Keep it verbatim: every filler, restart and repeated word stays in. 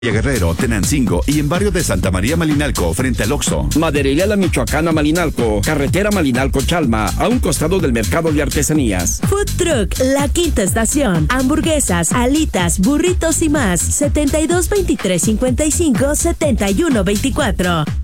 Guerrero, Tenancingo y en barrio de Santa María Malinalco, frente al Oxxo. Maderería La Michoacana Malinalco, carretera Malinalco-Chalma, a un costado del mercado de artesanías. Food Truck La Quinta Estación, hamburguesas, alitas, burritos y más, setenta y dos veintitrés cincuenta y cinco setenta y uno veinticuatro.